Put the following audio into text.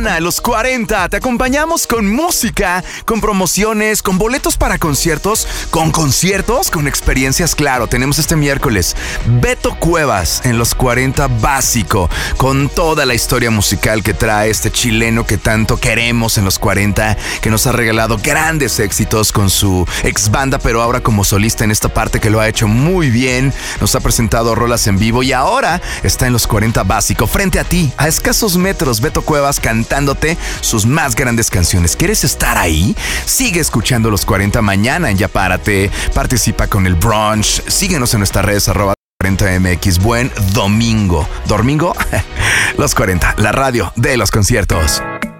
Los 40, te acompañamos con música, con promociones, con boletos para conciertos, con experiencias, claro. Tenemos este miércoles Beto Cuevas en Los 40 Básico, con toda la historia musical que trae este chileno que tanto queremos en Los 40, que nos ha regalado grandes éxitos con su ex banda, pero ahora como solista en esta parte que lo ha hecho muy bien. Nos ha presentado rolas en vivo y ahora está en Los 40 Básico, frente a ti, a escasos metros, Beto Cuevas cantándote sus más grandes canciones. ¿Quieres estar ahí? Sigue escuchando Los 40 mañana en Ya Párate. Participa con el brunch. Síguenos en nuestras redes @40mx. Buen domingo. ¿Domingo? Los 40, la radio de los conciertos.